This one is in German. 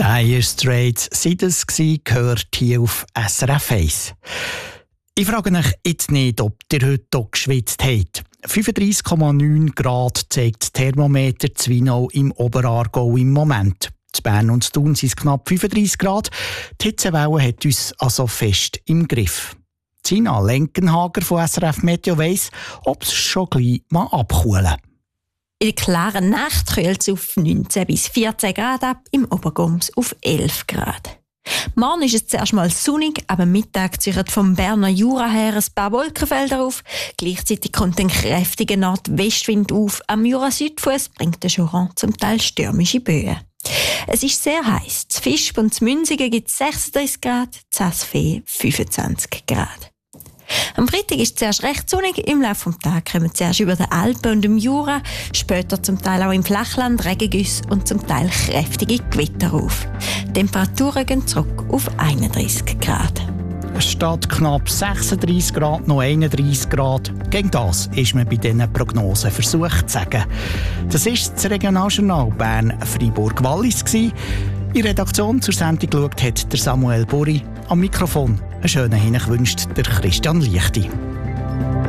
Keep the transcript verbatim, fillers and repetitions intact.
Dire Straits sind es gsi, gehört hier auf S R F eins. Ich frage euch jetzt nicht, ob ihr heute auch geschwitzt habt. fünfunddreissig Komma neun Grad zeigt das Thermometer Zwinau im Oberaargau im Moment. In Bern und Thun sind es knapp fünfunddreissig Grad. Die Hitzewelle hat uns also fest im Griff. Sina Lenkenhager von S R F Meteo weiss, ob es schon gleich mal abkühlen. In der klaren Nacht kühlt es auf neunzehn bis vierzehn Grad ab, im Obergums auf elf Grad. Morgen ist es zuerst mal sonnig, aber am Mittag ziehen vom Berner Jura her ein paar Wolkenfelder auf. Gleichzeitig kommt ein kräftiger Nordwestwind auf. Am Jura-Südfuss bringt der Joran zum Teil stürmische Böen. Es ist sehr heiß. Zu Visp und zu Münzigen gibt es sechsunddreissig Grad, zu Asfee fünfundzwanzig Grad. Am Freitag ist es zuerst recht sonnig, im Laufe des Tages kommen zuerst über den Alpen und im Jura, später zum Teil auch im Flachland Regengüsse und zum Teil kräftige Gewitter auf. Die Temperaturen gehen zurück auf einunddreissig Grad. Statt knapp sechsunddreissig Grad noch einunddreissig Grad. Gegen das ist man bei diesen Prognosen versucht zu sagen. Das war das Regionaljournal Bern-Freiburg-Wallis. In der Redaktion zur Sendung geschaut hat der Samuel Buri. Am Mikrofon einen schönen Hinweis wünscht der Christian Lichti.